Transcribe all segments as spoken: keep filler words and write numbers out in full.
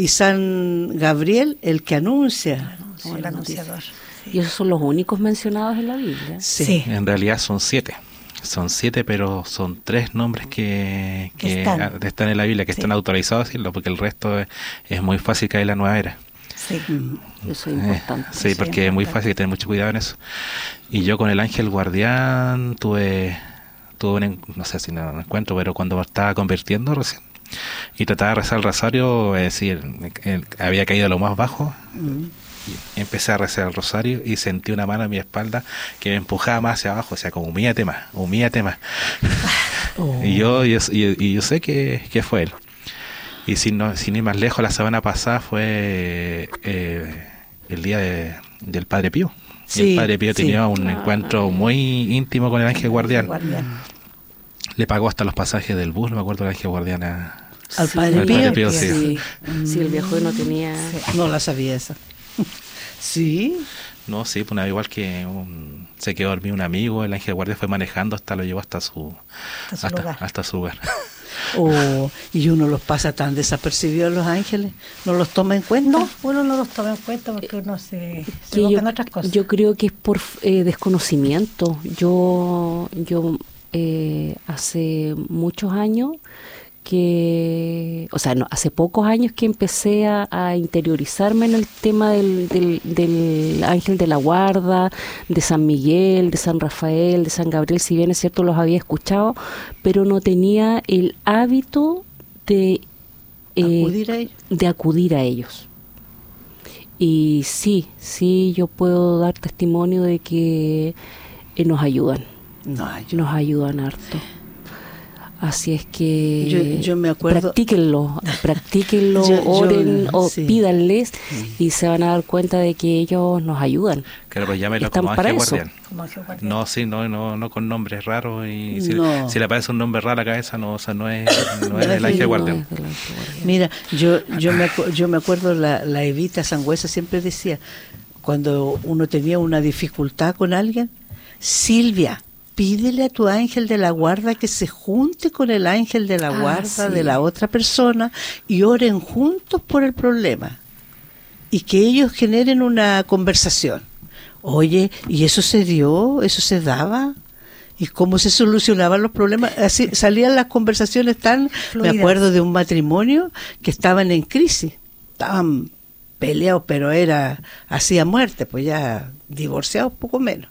y San Gabriel el que anuncia. Como el anunciador. Sí. ¿Y esos son los únicos mencionados en la Biblia? Sí. Sí. En realidad son siete. Son siete, pero son tres nombres que, que están. están en la Biblia, que sí. están autorizados a decirlo, porque el resto es, es muy fácil caer en la nueva era. Sí, eso es importante. Eh, sí, sí, porque es, es muy fácil, hay que tener mucho cuidado en eso. Y yo con el ángel guardián tuve, tuve un, no sé si no me encuentro, pero cuando estaba convirtiendo recién, y trataba de rezar el rosario, es decir, el, había caído a lo más bajo, mm. y empecé a rezar el rosario y sentí una mano en mi espalda que me empujaba más hacia abajo, o sea, como humíllate más, humíllate más. Oh. y, yo, y, y, y yo sé que, que fue él. Y sin, no, sin ir más lejos, la semana pasada fue eh, el día de, del Padre Pío. Sí, y el Padre Pío sí. tenía un ah, encuentro muy íntimo con el ángel guardián. guardián. Le pagó hasta los pasajes del bus, no me acuerdo, el ángel guardián a, al Padre al Pío. Padre Pío sí. Sí. sí, el viejo no tenía... Sí. No la sabía esa. ¿Sí? No, sí, pues igual que un, se quedó dormido un amigo, el ángel guardián fue manejando, hasta lo llevó hasta su, hasta su hasta, lugar. Hasta su lugar. Oh, y uno los pasa tan desapercibidos los ángeles, no los toma en cuenta. No, uno no los toma en cuenta porque uno se, se yo, en otras cosas. Yo creo que es por eh, desconocimiento. Yo, yo eh, hace muchos años que, o sea, no, hace pocos años que empecé a, a interiorizarme en el tema del, del, del ángel de la guarda, de San Miguel, de San Rafael, de San Gabriel, si bien es cierto los había escuchado, pero no tenía el hábito de, eh, ¿Acudir a ellos? de acudir a ellos. Y sí, sí, yo puedo dar testimonio de que eh, nos ayudan, no, yo... nos ayudan harto. Así es que yo, yo me acuerdo, practíquenlo, practíquenlo, yo, oren yo, o sí. pídanles sí. y se van a dar cuenta de que ellos nos ayudan. Claro, pero llámelo como ángel guardián. No, sí, no, no, no con nombres raros y si, no. si le aparece un nombre raro a la cabeza, no, o sea, no es, no es el ángel guardián. No Mira, yo, yo me, yo me acuerdo la, la Evita Sangüesa siempre decía, cuando uno tenía una dificultad con alguien, Silvia, pídele a tu ángel de la guarda que se junte con el ángel de la ah, guarda sí. de la otra persona y oren juntos por el problema y que ellos generen una conversación. Oye, ¿y eso se dio? ¿Eso se daba? ¿Y cómo se solucionaban los problemas? Así salían las conversaciones tan... Fluidas. Me acuerdo de un matrimonio que estaban en crisis, estaban peleados, pero era así a muerte, pues ya divorciados poco menos.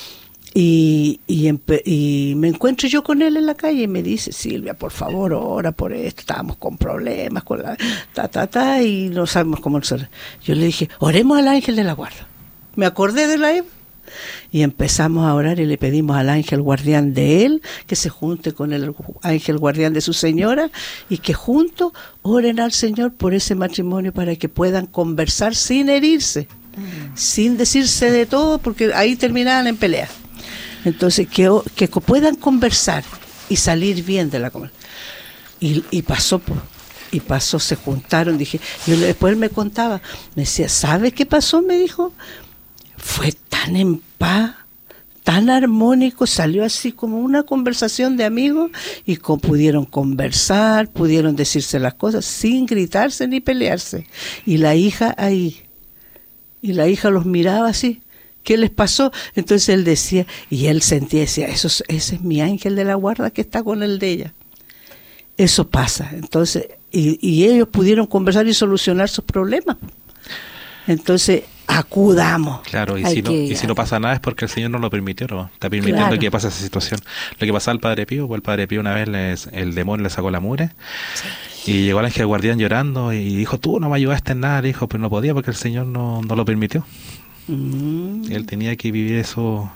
Y, y, empe- y me encuentro yo con él en la calle y me dice, Silvia, por favor, ora por esto, estábamos con problemas, con la ta, ta, ta, y no sabemos cómo hacer. Yo le dije, oremos al ángel de la guarda. Me acordé de la Eva y empezamos a orar y le pedimos al ángel guardián de él que se junte con el ángel guardián de su señora y que juntos oren al Señor por ese matrimonio para que puedan conversar sin herirse, mm. sin decirse de todo, porque ahí terminaban en pelea. Entonces, que, que puedan conversar y salir bien de la conversación. Y, y pasó, y pasó, se juntaron, dije, y después él me contaba, me decía, ¿sabes qué pasó? Me dijo, fue tan en paz, tan armónico, salió así como una conversación de amigos y con, pudieron conversar, pudieron decirse las cosas sin gritarse ni pelearse. Y la hija ahí, y la hija los miraba así. ¿Qué les pasó? Entonces él decía, y él sentía, decía, eso, ese es mi ángel de la guarda que está con el de ella. Eso pasa. Entonces, y, y ellos pudieron conversar y solucionar sus problemas. Entonces, acudamos. Claro, y si, no, y si no pasa nada es porque el Señor no lo permitió, ¿no? Está permitiendo claro. que pase esa situación. Lo que pasaba al Padre Pío, pues el Padre Pío una vez les, el demonio le sacó la mugre. Sí. Y llegó el ángel guardián llorando y dijo, tú no me ayudaste en nada. Le dijo, pues no podía porque el Señor no, no lo permitió. Mm. Él tenía que vivir eso,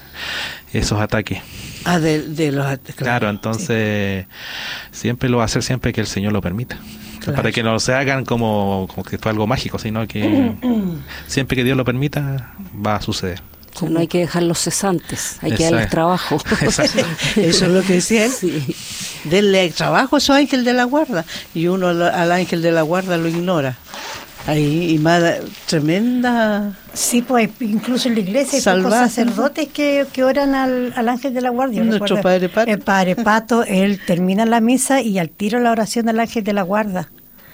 esos ataques. Ah, de, de los ataques. Claro, claro, entonces sí. siempre lo va a hacer siempre que el Señor lo permita. Claro. Para que no se hagan como, como que fue algo mágico, sino que mm. siempre que Dios lo permita va a suceder. O sea, no hay que dejarlos cesantes, hay Exacto. que darles trabajo. Eso es lo que decía él. Sí. Denle trabajo a su ángel de la guarda. Y uno al, al ángel de la guarda lo ignora. Ahí, y más tremenda. Sí, pues incluso en la iglesia hay pocos sacerdotes que, que oran al, al ángel de la guardia. Nuestro padre Pato. El padre Pato, él termina la misa y al tiro la oración al ángel de la guarda.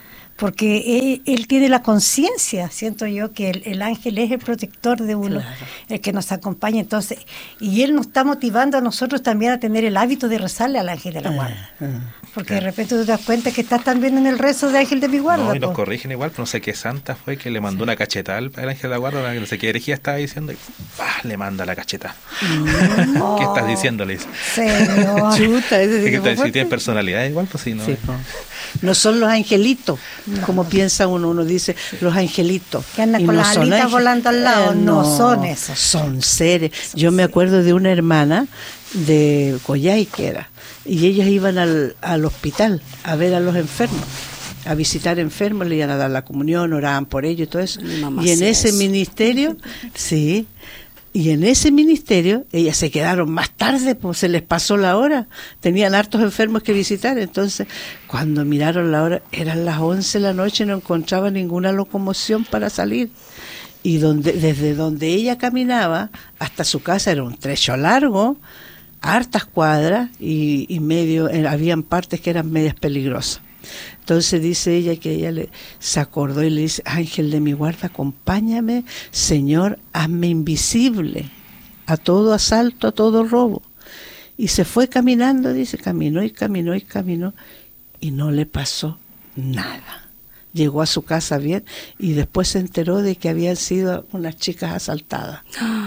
porque él, él tiene la conciencia, siento yo, que el, el ángel es el protector de uno, claro, el que nos acompaña. Entonces, y él nos está motivando a nosotros también a tener el hábito de rezarle al ángel de la guarda. Uh, uh, porque claro, de repente tú te das cuenta que estás también en el rezo de ángel de mi guarda. No, y nos corrigen igual, pero no sé qué santa fue que le mandó sí. una cachetada al ángel de la guarda, no sé qué herejía estaba diciendo, y ¡pah! Le manda la cacheta. No. ¿Qué estás diciendo? Le dice. Señor. Chuta, ese es que si tienen personalidad igual, pues sí, ¿no? Sí, no. No son los angelitos, no, como piensa uno, uno dice, los angelitos. Que andan con no las alitas volando al lado, eh, no, no son esos. Son seres. Son Yo me seres. acuerdo de una hermana de Coyhai, que era, y ellos iban al, al hospital a ver a los enfermos, a visitar enfermos, le iban a dar la comunión, oraban por ellos y todo eso. Y en ese eso. ministerio, sí, y en ese ministerio, ellas se quedaron más tarde, pues se les pasó la hora, tenían hartos enfermos que visitar, entonces cuando miraron la hora, eran las once de la noche, no encontraban ninguna locomoción para salir. Y donde, desde donde ella caminaba hasta su casa era un trecho largo, hartas cuadras, y, y medio, eh, habían partes que eran medias peligrosas. Entonces dice ella que ella le, se acordó y le dice, ángel de mi guarda, acompáñame, Señor, hazme invisible a todo asalto, a todo robo. Y se fue caminando, dice, caminó y caminó y caminó, y no le pasó nada. Llegó a su casa bien, y después se enteró de que habían sido unas chicas asaltadas.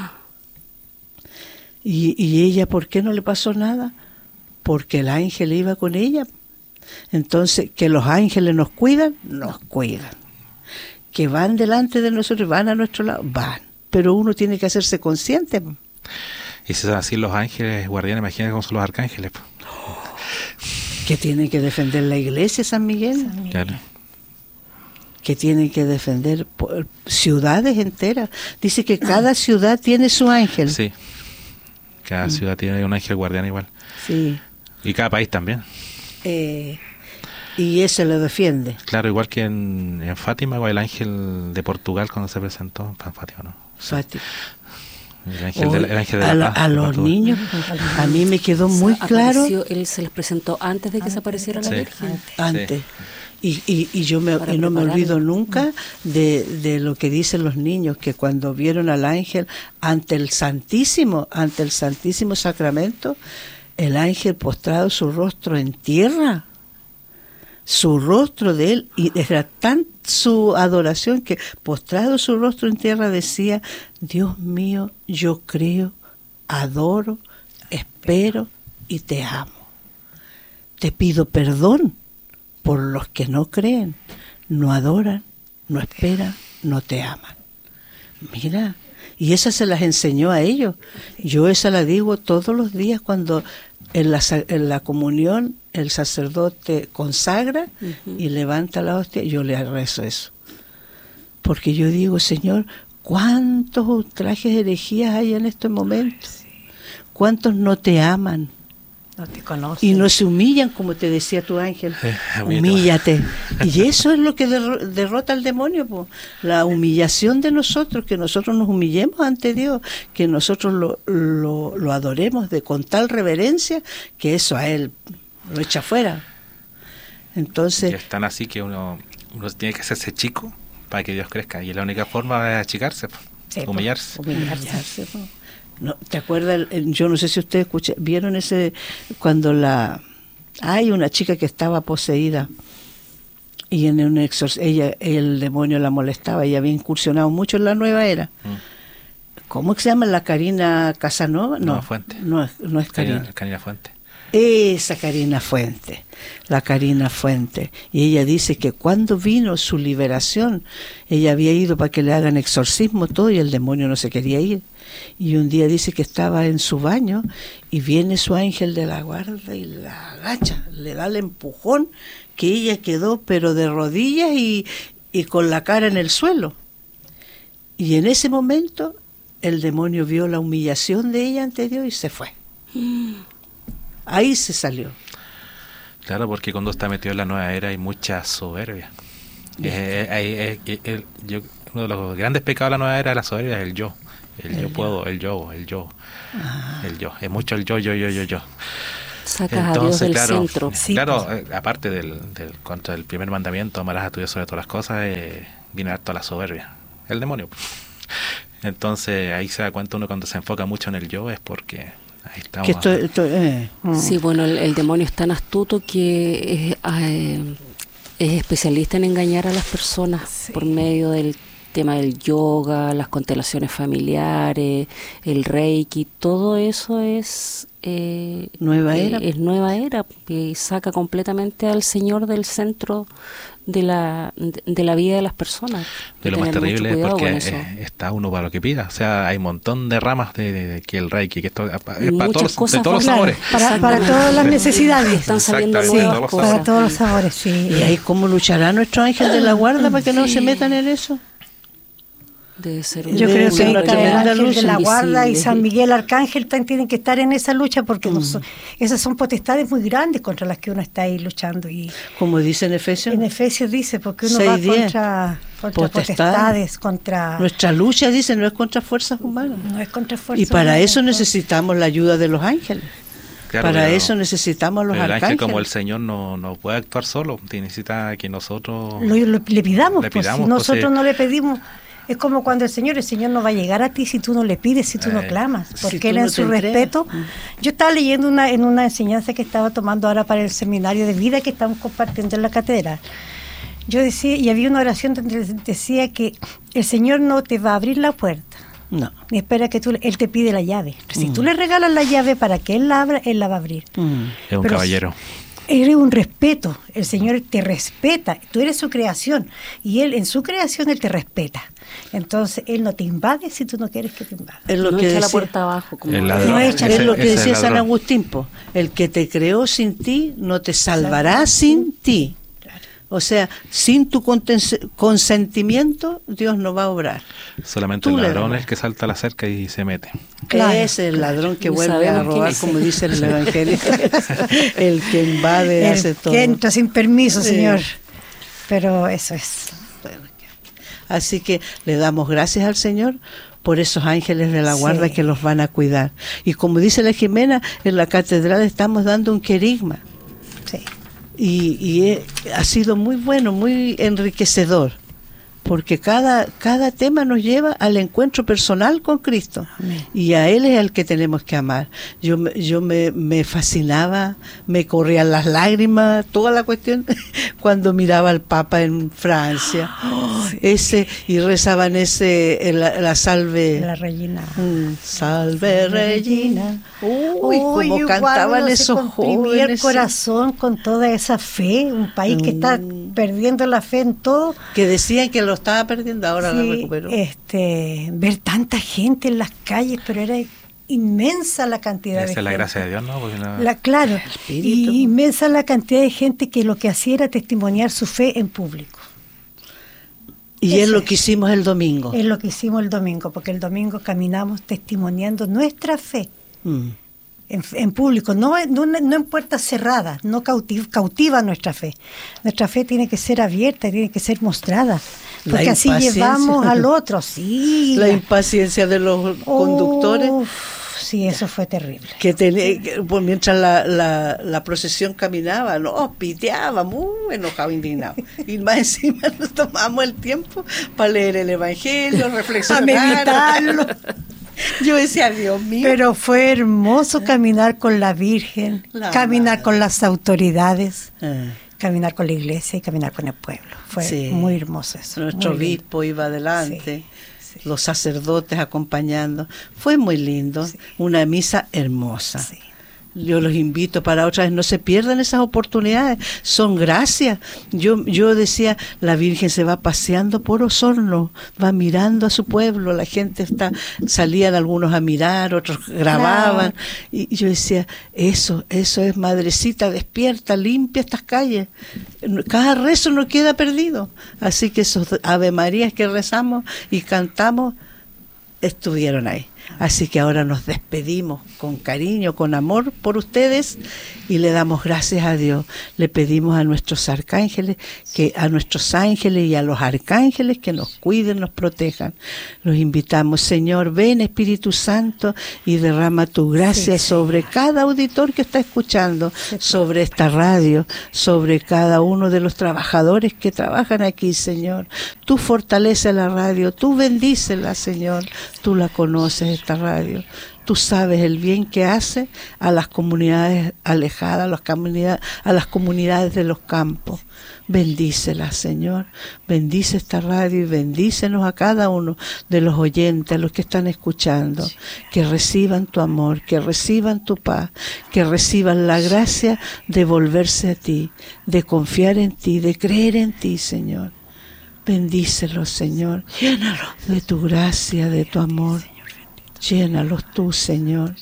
Y, y ella, ¿por qué no le pasó nada? Porque el ángel iba con ella. Entonces, que los ángeles nos cuidan, nos cuidan. Que van delante de nosotros, van a nuestro lado, van. Pero uno tiene que hacerse consciente. Y si son así los ángeles guardianes, imagínate cómo son los arcángeles. Que tienen que defender la iglesia, San Miguel. San Miguel. Claro. Que tienen que defender ciudades enteras. Dice que cada ciudad tiene su ángel. Sí. Cada mm. ciudad tiene un ángel guardián igual. Sí. Y cada país también. Eh, y ese lo defiende. Claro, igual que en, en Fátima, o el ángel de Portugal cuando se presentó, en Fátima, ¿no? Fátima. El ángel, de, el ángel de la a, paz, a los Portugal. Niños, a mí me quedó muy o sea, claro. Apareció, él se les presentó antes de que antes, se apareciera la sí. Virgen. Antes. Sí. Y, y, y yo me, y no me olvido nunca de, de lo que dicen los niños, que cuando vieron al ángel ante el Santísimo, ante el Santísimo Sacramento, el ángel postrado su rostro en tierra, su rostro de él, y era tan su adoración que postrado su rostro en tierra decía, Dios mío, yo creo, adoro, espero y te amo. Te pido perdón por los que no creen, no adoran, no esperan, no te aman. Mira, y esa se las enseñó a ellos. Yo esa la digo todos los días cuando en la, en la comunión el sacerdote consagra uh-huh. y levanta la hostia, yo le rezo eso. Porque yo digo, Señor, ¿cuántos ultrajes, herejías hay en estos momentos? ¿Cuántos no te aman? No te conocen. Y no se humillan, como te decía tu ángel. Eh, Humíllate. Y eso es lo que derro- derrota al demonio, po. La humillación de nosotros, que nosotros nos humillemos ante Dios, que nosotros lo, lo, lo adoremos de con tal reverencia que eso a él lo echa fuera. Entonces, ya están así que uno, uno tiene que hacerse chico para que Dios crezca. Y la única forma es achicarse, po. Sí, humillarse. Po. Humillarse, po. No, ¿te acuerdas? Yo no sé si ustedes escucharon, vieron ese, cuando la hay una chica que estaba poseída y en un exorcismo, ella, el demonio la molestaba, ella había incursionado mucho en la nueva era. Mm. ¿Cómo que se llama? ¿La Karina Casanova? No, no Fuente. No, no es Karina. Karina, Karina Fuente. Esa Karina Fuente, la Karina Fuente. Y ella dice que cuando vino su liberación, ella había ido para que le hagan exorcismo todo y el demonio no se quería ir. Y un día dice que estaba en su baño y viene su ángel de la guarda y la agacha, le da el empujón que ella quedó pero de rodillas y, y con la cara en el suelo. Y en ese momento el demonio vio la humillación de ella ante Dios y se fue. Ahí se salió. Claro, porque cuando está metido en la nueva era hay mucha soberbia. Eh, eh, eh, eh, yo, uno de los grandes pecados de la nueva era es la soberbia, es el yo. El, el yo, yo puedo, el yo, el yo, ah. el yo. Es mucho el yo, yo, yo, yo, yo. Sacas a Dios del claro, centro. Sí. Claro, eh, aparte del, del contra el primer mandamiento, amarás a tu Dios sobre todas las cosas, eh, viene harto la soberbia, el demonio. Entonces ahí se da cuenta uno cuando se enfoca mucho en el yo, es porque ahí estamos. Que esto, esto, eh. Sí, bueno, el, el demonio es tan astuto que es, eh, es especialista en engañar a las personas Sí. por medio del tema del yoga, las constelaciones familiares, el reiki, todo eso es eh, Nueva eh, era. es nueva era y saca completamente al Señor del centro de la de, de la vida de las personas. De lo más Tener mucho terrible es cuidado porque con eso. eh, está uno para lo que pida. O sea, hay un montón de ramas de, de- de que el Reiki, que esto es para Muchas todos, los- cosas de todos los claro, sabores. Para, para todas las necesidades. Están saliendo Exactamente, nuevas todos los cosas. Para todos los sabores, sí. ¿Y ahí cómo luchará nuestro ángel de la guarda para que no se metan en eso? Debe ser Yo Debe creo ser que una ahí está el tremenda ángel luz de la guarda y invisible. San Miguel Arcángel también tienen que estar en esa lucha porque no son- esas son potestades muy grandes contra las que uno está ahí luchando. Y Como dice en Efesios, en Efesios dice, porque uno seis, va diez. contra, contra Potestades. potestades, contra... nuestra lucha, dice, no es contra fuerzas humanas. No es contra fuerzas Y para humanas, eso no. necesitamos la ayuda de los ángeles. Claro, para pero- eso necesitamos a los pero el ángel, arcángeles. como el Señor, no, no puede actuar solo. Necesita que nosotros Lo- lo- le pidamos, le pues, pidamos, si pues, nosotros sí. no le pedimos, es como cuando el Señor, el Señor no va a llegar a ti si tú no le pides, si tú no Eh, clamas, si porque tú Él no en te su entregas. respeto, yo estaba leyendo una en una enseñanza que estaba tomando ahora para el seminario de vida que estamos compartiendo en la catedral. Yo decía, y había una oración donde decía que el Señor no te va a abrir la puerta, No. ni espera que tú, Él te pide la llave. Si tú le regalas la llave para que Él la abra, Él la va a abrir. Mm. es un Pero caballero. Eres un respeto, el Señor te respeta, tú eres su creación y Él en su creación Él te respeta. Entonces Él no te invade si tú no quieres que te invada. Es lo no que echa la decía, puerta abajo. Como El ladrón. No echa- es Ese- lo que ese es decía el San ladrón. Agustín, po. El que te creó sin ti no te salvará sin ti. O sea, sin tu conten- consentimiento, Dios no va a obrar. Solamente tú el le ladrón das. es el que salta a la cerca y se mete. Claro, es el ladrón que Y vuelve a sabemos quién robar, es. como dice el Evangelio. El que invade, El hace todo. que entra sin permiso, Sí. Señor. Pero eso es. Así que le damos gracias al Señor por esos ángeles de la guarda Sí. que los van a cuidar. Y como dice la Jimena, en la catedral estamos dando un querigma. Sí. Y, y he- ha sido muy bueno, muy enriquecedor, porque cada, cada tema nos lleva al encuentro personal con Cristo. Amén. Y a Él es al que tenemos que amar. Yo, me- yo me, me fascinaba, me corrían las lágrimas, toda la cuestión, cuando miraba al Papa en Francia. ese Y rezaban ese, la, la salve. La Regina. Mm, Salve Regina. Uy, Uy, como igual cantaban uno se esos comprimía el jóvenes. corazón con toda esa fe, un país que está Mm. perdiendo la fe en todo. Que decían que lo estaba perdiendo, ahora Sí, lo recuperó. este, ver tanta gente en las calles, pero era inmensa la cantidad de Esa es la gente. gracia de Dios, ¿no? Porque no- La, claro, espíritu. y inmensa la cantidad de gente que lo que hacía era testimoniar su fe en público. Y es eso lo es. que hicimos el domingo. Es lo que hicimos el domingo, porque el domingo caminamos testimoniando nuestra fe Mm. en, en público, no, en- no, no en puertas cerradas, no cautiva, cautiva nuestra fe. Nuestra fe tiene que ser abierta, tiene que ser mostrada, La porque así impaciencia. llevamos al otro, sí. La la- impaciencia de los conductores, Uf, sí, eso fue terrible. que, ten- que, pues, mientras la, la, la procesión caminaba, no, piteaba, muy enojado, indignado. Y más encima nos tomamos el tiempo para leer el Evangelio, reflexionar. meditarlo. Yo decía, Dios mío. Pero fue hermoso caminar con la Virgen, La caminar madre. con las autoridades, Ah, caminar con la iglesia y caminar con el pueblo. Fue sí. muy hermoso eso. Nuestro muy lindo. obispo iba adelante, Sí, sí. los sacerdotes acompañando. Fue muy lindo, Sí. una misa hermosa. Sí. Yo los invito para otra vez, no se pierdan esas oportunidades, son gracias. Yo, yo decía, la Virgen se va paseando por Osorno, va mirando a su pueblo, la gente está, salían algunos a mirar, otros grababan, Claro. y yo decía, eso, eso es madrecita, despierta, limpia estas calles. Cada rezo no queda perdido. Así que esos Ave Marías que rezamos y cantamos, estuvieron ahí. Así que ahora nos despedimos con cariño, con amor por ustedes y le damos gracias a Dios. Le pedimos a nuestros arcángeles, que a nuestros ángeles y a los arcángeles que nos cuiden, nos protejan. Los invitamos, Señor, ven Espíritu Santo y derrama tu gracia sí, sobre cada auditor que está escuchando, sí, sobre esta radio, sobre cada uno de los trabajadores que trabajan aquí, Señor. Tú fortalece la radio, tú bendícela, Señor. Tú la conoces, esta radio. Tú sabes el bien que hace a las comunidades alejadas, a las comunidades, a las comunidades de los campos. Bendícela, Señor. Bendice esta radio y bendícenos a cada uno de los oyentes, a los que están escuchando. Que reciban tu amor, que reciban tu paz, que reciban la gracia de volverse a ti, de confiar en ti, de creer en ti, Señor. Bendícelos, Señor. Llénalos de tu gracia, de tu amor. Llénalos tú, Señor.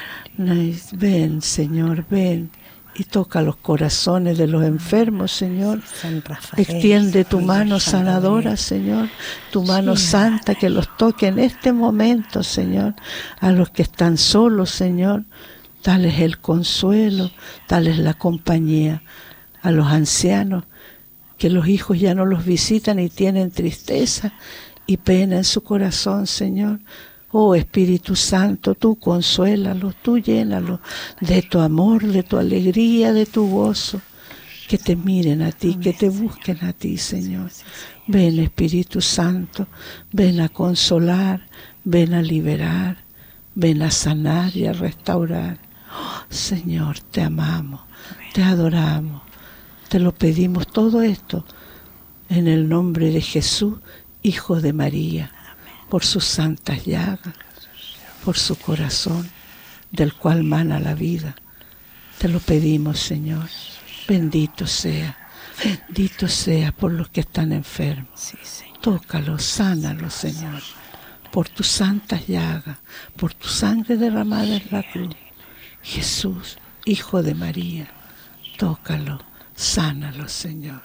Ven, Señor, ven y toca los corazones de los enfermos, Señor. Extiende tu mano sanadora, Señor, tu mano santa que los toque en este momento, Señor. A los que están solos, Señor, dales el consuelo, dales la compañía. A los ancianos, que los hijos ya no los visitan y tienen tristeza y pena en su corazón, Señor. Oh Espíritu Santo, tú consuélalos, tú llénalos de tu amor, de tu alegría, de tu gozo. Que te miren a ti, que te busquen a ti, Señor. Ven Espíritu Santo, ven a consolar, ven a liberar, ven a sanar y a restaurar. Oh, Señor, te amamos, te adoramos, te lo pedimos todo esto en el nombre de Jesús, Hijo de María. Por sus santas llagas, por su corazón, del cual mana la vida. Te lo pedimos, Señor. Bendito sea, bendito sea por los que están enfermos. Sí, tócalos, sánalos, Señor, por tus santas llagas, por tu sangre derramada en la cruz. Jesús, Hijo de María, tócalo, sánalo, Señor.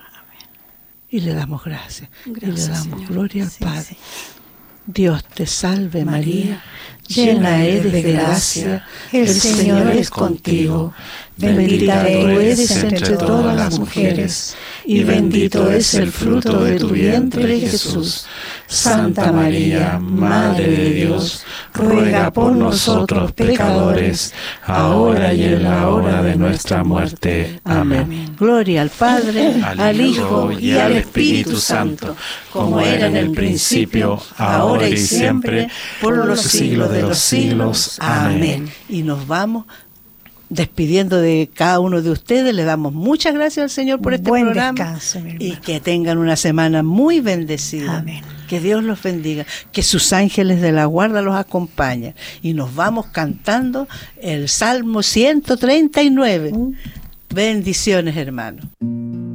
Y le damos gracias, gracias y le damos Señor. Gloria al sí, Padre. Sí. Dios te salve María, llena eres de gracia, el Señor es contigo. Bendita tú eres entre todas las mujeres, y bendito es el fruto de tu vientre, Jesús. Santa María, Madre de Dios, ruega por nosotros pecadores, ahora y en la hora de nuestra muerte. Amén. Gloria al Padre, al Hijo y al Espíritu Santo, como era en el principio, ahora y siempre, por los siglos de los siglos. Amén. Y nos vamos despidiendo de cada uno de ustedes. Le damos muchas gracias al Señor por este Buen programa descanso, y que tengan una semana muy bendecida. Amén. Que Dios los bendiga, que sus ángeles de la guarda los acompañen. Y nos vamos cantando el Salmo ciento treinta y nueve. Uh. Bendiciones, hermanos.